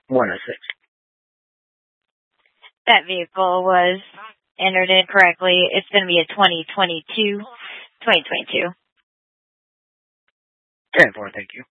106. That vehicle was entered in correctly. It's going to be a 2022. 10-4, thank you.